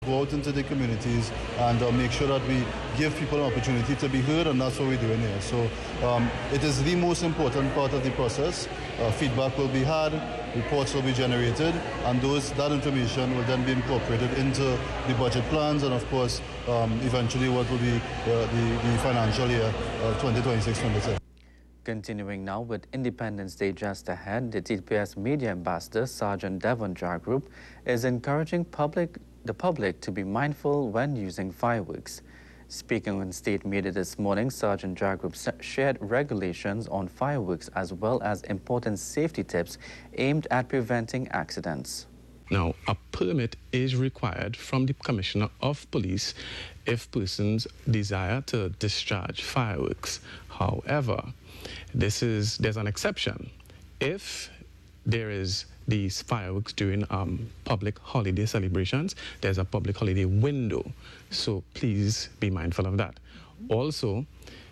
go out into the communities and make sure that we give people an opportunity to be heard, and that's what we're doing here. So it is the most important part of the process. Feedback will be had, reports will be generated, and that information will then be incorporated into the budget plans and, of course, eventually what will be the financial year 2026-27. Continuing now with Independence Day just ahead, the TPS Media Ambassador, Sergeant Devon Jargroup, is encouraging the public to be mindful when using fireworks. Speaking on state media this morning, Sergeant Jargroup shared regulations on fireworks as well as important safety tips aimed at preventing accidents. Now, a permit is required from the Commissioner of Police if persons desire to discharge fireworks. However, there's an exception. If there is these fireworks during public holiday celebrations, there's a public holiday window. So please be mindful of that. Also,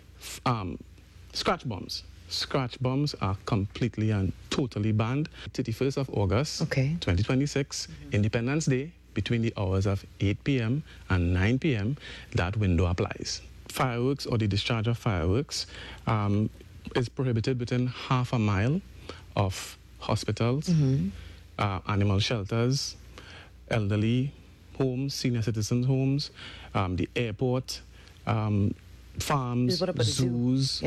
scratch bombs. Scratch bombs are completely and totally banned. 31st of August, 2026, Independence Day, between the hours of 8 p.m. and 9 p.m., that window applies. Fireworks or the discharge of fireworks is prohibited within half a mile of hospitals, animal shelters, elderly homes, senior citizens' homes, the airport, farms, zoos,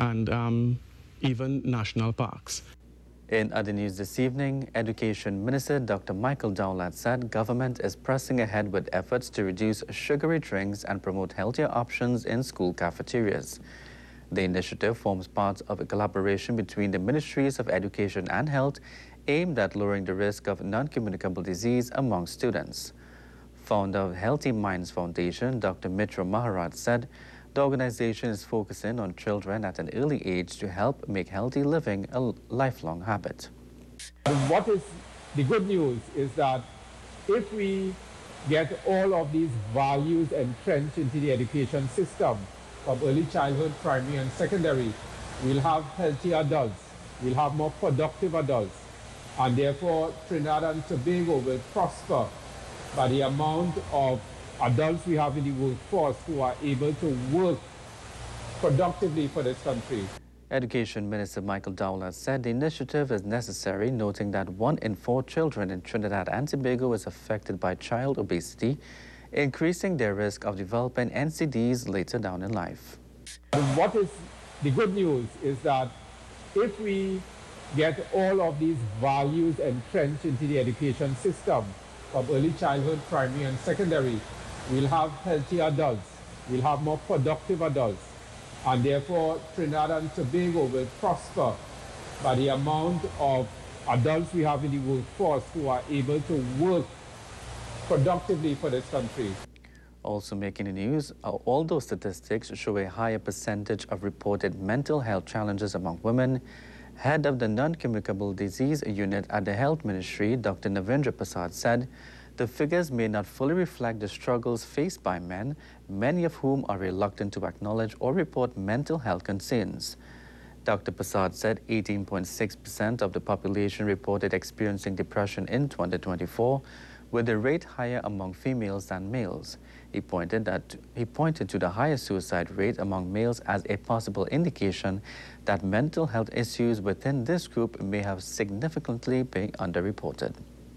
and even national parks. In other news this evening, Education Minister Dr. Michael Dowlett said government is pressing ahead with efforts to reduce sugary drinks and promote healthier options in school cafeterias. The initiative forms part of a collaboration between the Ministries of Education and Health aimed at lowering the risk of non-communicable disease among students. Founder of Healthy Minds Foundation, Dr. Mitra Maharaj, said the organization is focusing on children at an early age to help make healthy living a lifelong habit. What is the good news is that if we get all of these values entrenched into the education system, from early childhood, primary and secondary, we'll have healthier adults, we'll have more productive adults, and therefore Trinidad and Tobago will prosper by the amount of adults we have in the workforce who are able to work productively for this country. Education Minister Michael Dowlett said the initiative is necessary, noting that 1 in 4 children in Trinidad and Tobago is affected by child obesity, increasing their risk of developing NCDs later down in life. What is the good news is that if we get all of these values entrenched into the education system, from early childhood, primary and secondary, we'll have healthier adults, we'll have more productive adults, and therefore Trinidad and Tobago will prosper by the amount of adults we have in the workforce who are able to work productively for this country. Also making the news, although statistics show a higher percentage of reported mental health challenges among women, head of the Non-Communicable Disease Unit at the Health Ministry, Dr. Navindra Prasad, said the figures may not fully reflect the struggles faced by men, many of whom are reluctant to acknowledge or report mental health concerns. Dr. Prasad said 18.6% of the population reported experiencing depression in 2024, with the rate higher among females than males. He pointed to the higher suicide rate among males as a possible indication that mental health issues within this group may have significantly been underreported.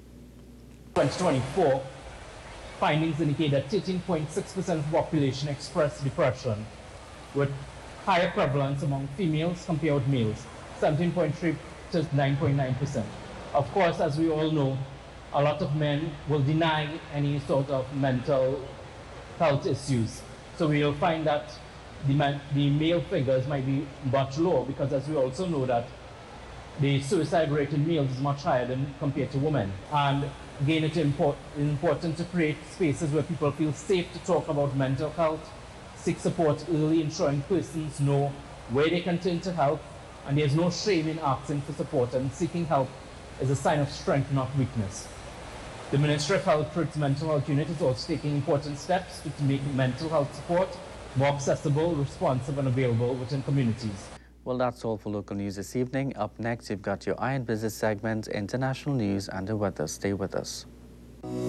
2024, findings indicate that 13.6% of the population expressed depression, with higher prevalence among females compared with males, 17.3 to 9.9%. Of course, as we all know, a lot of men will deny any sort of mental health issues. So we will find that the male figures might be much lower, because as we also know that the suicide rate in males is much higher than compared to women. And again, it's important to create spaces where people feel safe to talk about mental health, seek support early, ensuring persons know where they can turn to help, and there's no shame in asking for support, and seeking help is a sign of strength, not weakness. The Ministry of Health, through its mental health unit, is also taking important steps to make mental health support more accessible, responsive and available within communities. Well, that's all for local news this evening. Up next, you've got your Iron Business segment, international news and the weather. Stay with us.